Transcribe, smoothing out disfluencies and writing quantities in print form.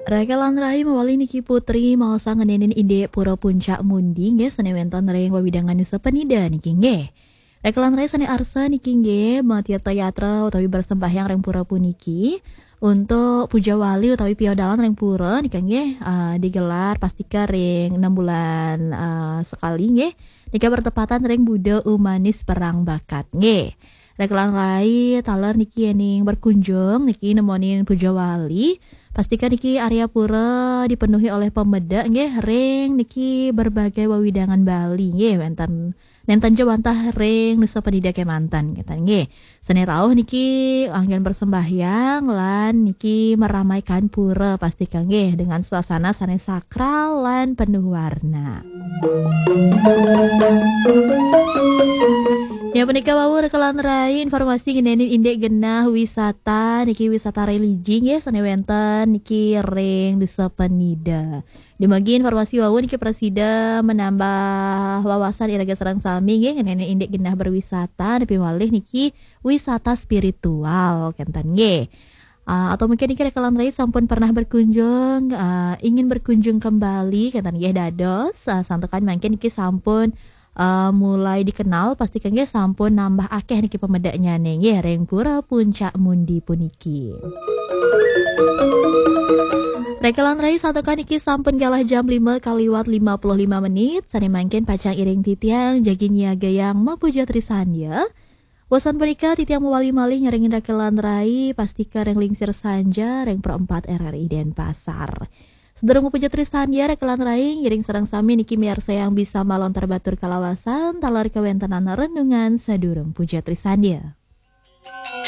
Rekalan rai mawali Niki Putri mau sangenenin ide pura puncak mundi nge sene wenton reng wawidangan sepenida niki nge. Rekalan rai sene arsa niki nge matirta yatra utawi bersembahyang reng pura puniki untuk puja wali utawi piodalan reng pura nika nge digelar pastika reng 6 bulan sekali nge. Nika bertepatan reng Buddha Umanis Perang Bakat nge. Rekalan rai taler niki ening berkunjung niki nemonin puja wali. Pastikan niki area pura dipenuhi oleh pemeda nggih ring niki berbagai wewidangan Bali nggih wonten nenten jawantah ring Nusa Penida Kemanten ngeten nggih. Seni rawuh niki anggen bersembahyang lan niki meramaikan pura pastikan nggih dengan suasana sanes sakral lan penuh warna. Ya menika wau rekalan rai informasi ngenenin indek genah wisata niki wisata religi nggih sane wenten niki ring Nusa Penida. Dimagi informasi wau niki presida menambah wawasan iraga sareng sami nggih ngenenin indek genah berwisata nepi malih niki wisata spiritual kenten nggih. Atau mungkin niki rekalan rai sampun pernah berkunjung ingin berkunjung kembali kenten nggih dados santekan mangke niki sampun mulai dikenal pastikan nggih sampun nambah akeh niki pemedaknya nggih reng pura puncak mundi puniki. Rekalan rai satukan niki sampun galah jam 5 kaliwat 55 menit sane mangken pacang iring titiang jagi nyiaga yang mapuja trisanya. Wasan berika titiang mewali malih nyaringin rekalan rai pastika reng lingsir sanja reng perempat RRI Denpasar. Sederung puja trisanya rekalan rai ngiring sareng sami niki miarsa yang bisa malontar batur kalawasan talar kawentanan renungan sadurung puja trisanya.